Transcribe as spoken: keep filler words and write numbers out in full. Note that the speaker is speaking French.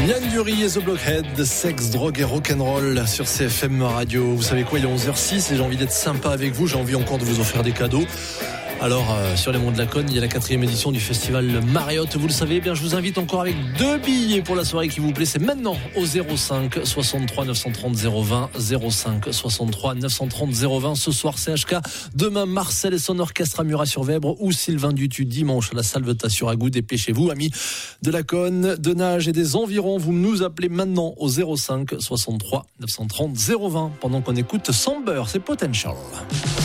Yann Dury et The Blockhead, sexe, drogue et rock'n'roll sur C F M Radio. Vous savez quoi, il est onze heures six et j'ai envie d'être sympa avec vous. J'ai envie encore de vous offrir des cadeaux. Alors, euh, sur les monts de la Cône, il y a la quatrième édition du festival Mariotte. Vous le savez, eh bien, je vous invite encore avec deux billets pour la soirée qui vous plaît. C'est maintenant au zéro cinq soixante-trois neuf cent trente zéro vingt, zéro cinq soixante-trois neuf cent trente zéro vingt. Ce soir, C H K. Demain, Marcel et son orchestre à Murat-sur-Vèbre ou Sylvain Dutu dimanche à la Salvetat sur Agou. Dépêchez-vous, amis de la Cône, de Nage et des environs. Vous nous appelez maintenant au zéro cinq soixante-trois neuf cent trente zéro vingt pendant qu'on écoute Somber, c'est Potential.